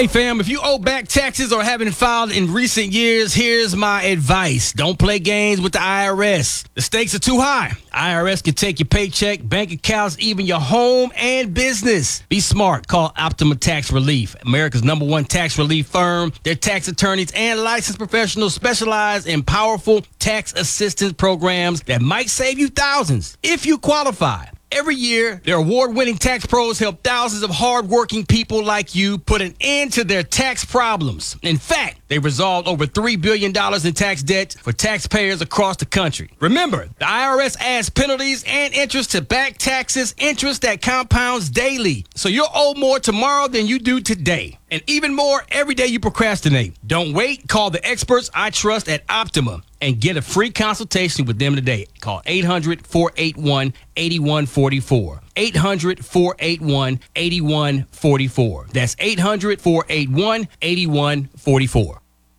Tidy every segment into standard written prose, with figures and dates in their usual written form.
Hey fam, if you owe back taxes or haven't filed in recent years, here's my advice. Don't play games with the IRS. The stakes are too high. IRS can take your paycheck, bank accounts, even your home and business. Be smart. Call Optima Tax Relief, America's #1 tax relief firm. Their tax attorneys and licensed professionals specialize in powerful tax assistance programs that might save you thousands if you qualify. Every year, their award-winning tax pros help thousands of hard-working people like you put an end to their tax problems. In fact, they resolved over $3 billion in tax debt for taxpayers across the country. Remember, the IRS adds penalties and interest to back taxes, interest that compounds daily. So you'll owe more tomorrow than you do today. And even more every day you procrastinate. Don't wait. Call the experts I trust at Optima and get a free consultation with them today. Call 800-481-8144. 800-481-8144. That's 800-481-8144.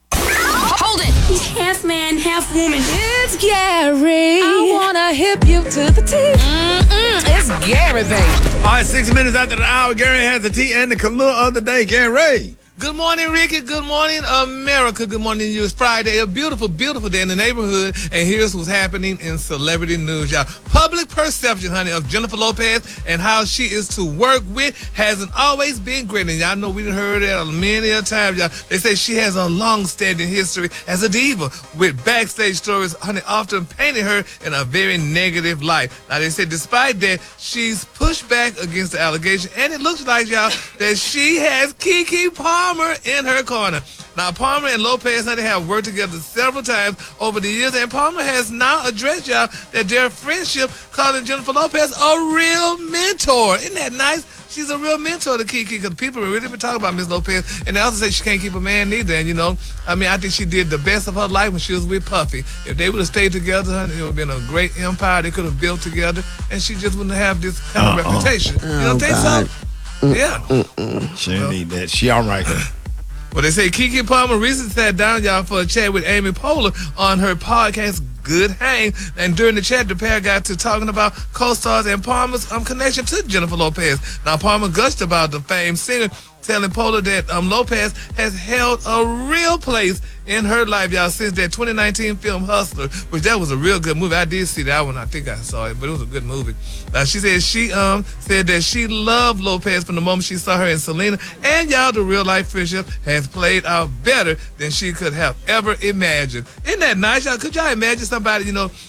Hold it! He's half man, half woman. It's Gary. I wanna hip you to the T. It's Gary, baby. All right, 6 minutes after the hour, Gary has the tea and the Kahlua of the day. Gary. Good morning, Ricky. Good morning, America. Good morning to you. It's Friday, a beautiful, beautiful day in the neighborhood. And here's what's happening in celebrity news, y'all. Public perception, honey, of Jennifer Lopez and how she is to work with hasn't always been great. And y'all know we done heard that many a time, y'all. They say she has a long-standing history as a diva with backstage stories, honey, often painting her in a very negative light. Now, they say despite that, she's pushed back against the allegation. And it looks like, y'all, that she has Keke Palmer in her corner. Now, Palmer and Lopez, honey, have worked together several times over the years, and Palmer has now addressed, y'all, that their friendship calling Jennifer Lopez a real mentor. Isn't that nice? She's a real mentor to Keke, because people have really been talking about Miss Lopez, and they also say she can't keep a man neither. And, you know, I mean, I think she did the best of her life when she was with Puffy. If they would have stayed together, honey, it would have been a great empire they could have built together, and she just wouldn't have this kind of reputation. You don't think so? Yeah. She didn't need that. She all right. Well, they say Keke Palmer recently sat down, y'all, for a chat with Amy Poehler on her podcast, Good Hang. And during the chat, the pair got to talking about co-stars and Palmer's connection to Jennifer Lopez. Now, Palmer gushed about the famed singer, telling Poehler that Lopez has held a real place in her life, y'all, since that 2019 film Hustler, which that was a real good movie. I did see that one. I think I saw it, but it was a good movie. She said said that she loved Lopez from the moment she saw her in Selena, and y'all, the real life friendship has played out better than she could have ever imagined. Isn't that nice, y'all? Could y'all imagine somebody,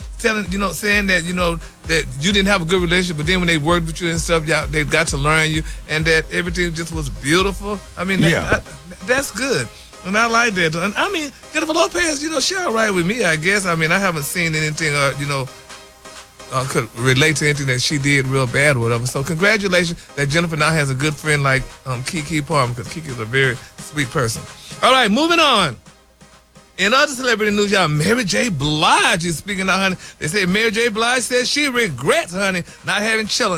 saying that, that you didn't have a good relationship, but then when they worked with you and stuff, y'all, they got to learn you, and that everything just was beautiful? I mean, that's good. And I like that. And I mean, Jennifer Lopez, she all right with me, I guess. I mean, I haven't seen anything, could relate to anything that she did real bad or whatever. So congratulations that Jennifer now has a good friend like Keke Palmer, because Keke is a very sweet person. All right, moving on. In other celebrity news, y'all, Mary J. Blige is speaking out, honey. They say Mary J. Blige says she regrets, honey, not having children.